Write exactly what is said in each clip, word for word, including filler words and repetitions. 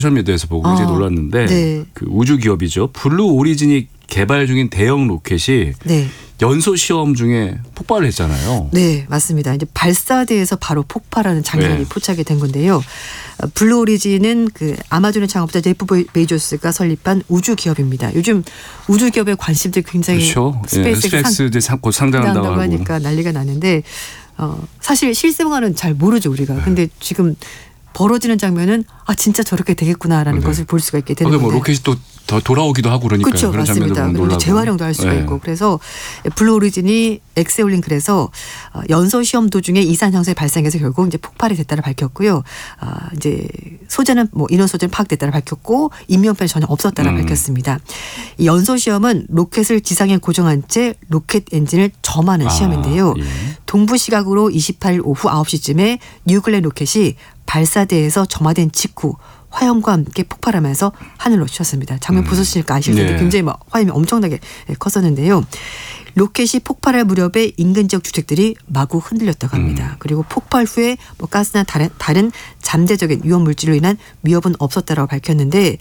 소셜미디어에서 보고 굉장히 어, 놀랐는데 네. 그 우주 기업이죠. 블루 오리진이 개발 중인 대형 로켓이 네. 연소 시험 중에 폭발을 했잖아요. 네, 맞습니다. 이제 발사대에서 바로 폭발하는 장면이 네. 포착이 된 건데요. 블루 오리진은 그 아마존의 창업자 제프 베이조스가 설립한 우주 기업입니다. 요즘 우주 기업의 관심들 굉장히 그렇죠. 스페이스X 예, 스페이스X 상, 곧 상장한다고 상장한다고 하고. 하니까 난리가 나는데 어, 사실 실생활은 잘 모르죠 우리가. 네. 근데 지금 벌어지는 장면은 아 진짜 저렇게 되겠구나라는 네. 것을 볼 수가 있게 되는 뭐 건데. 로켓이 또 더 돌아오기도 하고 그러니까 그렇죠, 그런 장면도 맞습니다. 보면 그리고 놀라고. 재활용도 할 수가 네. 있고 그래서 블루 오리진이 엑스에 올린 글에서 연소 시험 도중에 이산 형성이 발생해서 결국 이제 폭발이 됐다를 밝혔고요. 아, 이제 소재는 뭐 인원 소재는 파악됐다를 밝혔고 인명피해 전혀 없었다를 음. 밝혔습니다. 이 연소 시험은 로켓을 지상에 고정한 채 로켓 엔진을 점하는 아, 시험인데요. 예. 동부 시각으로 이십팔 일 오후 아홉 시쯤에 뉴글렌 로켓이 발사대에서 점화된 직후 화염과 함께 폭발하면서 하늘로 치솟습니다. 장면 음. 보셨으니까 아실 텐데 네. 굉장히 막 화염이 엄청나게 컸었는데요. 로켓이 폭발할 무렵에 인근 지역 주택들이 마구 흔들렸다고 합니다. 음. 그리고 폭발 후에 뭐 가스나 다른, 다른 잠재적인 위험 물질로 인한 위협은 없었다고 밝혔는데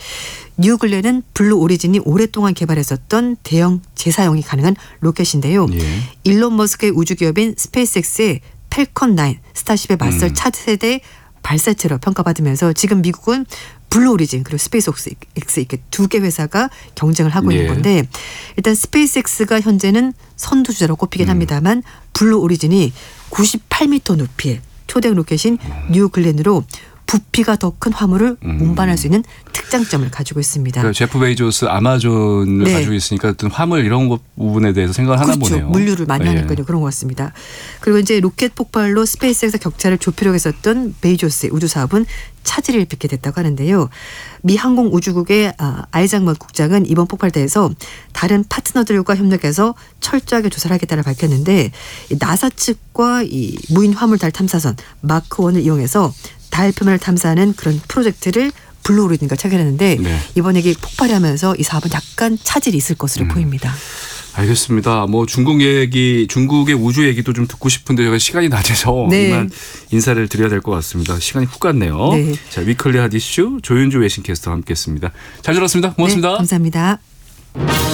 뉴글렌은 블루 오리진이 오랫동안 개발했었던 대형 재사용이 가능한 로켓인데요. 예. 일론 머스크의 우주기업인 스페이스X의 펠컨 나인 스타쉽에 맞설 음. 차세대 발사체로 평가받으면서 지금 미국은 블루 오리진 그리고 스페이스X 이렇게 두 개 회사가 경쟁을 하고 있는 예. 건데 일단 스페이스X가 현재는 선두주자로 꼽히긴 음. 합니다만 블루 오리진이 구십팔 미터 높이의 초대형 로켓인 뉴글렌으로 부피가 더 큰 화물을 음. 운반할 수 있는 특장점을 가지고 있습니다. 그러니까 제프 베이조스 아마존을 네. 가지고 있으니까 어떤 화물 이런 것 부분에 대해서 생각을 하나 그렇죠. 보네요. 물류를 많이 예. 하니까요. 그런 것 같습니다. 그리고 이제 로켓 폭발로 스페이스X 격차를 좁히려고 했었던 베이조스의 우주 사업은 차질을 빚게 됐다고 하는데요. 미 항공우주국의 아이작 국장은 이번 폭발에 대해서 다른 파트너들과 협력해서 철저하게 조사를 하겠다고 밝혔는데 나사 측과 이 무인 화물 달 탐사선 마크 원을 이용해서 달 표면을 탐사하는 그런 프로젝트를 블루 오리진과 체결했는데 네. 이번에 이게 폭발하면서 이 사업은 약간 차질이 있을 것으로 음. 보입니다. 알겠습니다. 뭐 중국 얘기, 중국의 우주 얘기도 좀 듣고 싶은데 제가 시간이 낮아서 네. 이만 인사를 드려야 될 것 같습니다. 시간이 훅 갔네요. 네. 자, 위클리 핫 이슈 조윤주 외신캐스터와 함께했습니다. 잘 들었습니다. 고맙습니다. 네, 감사합니다.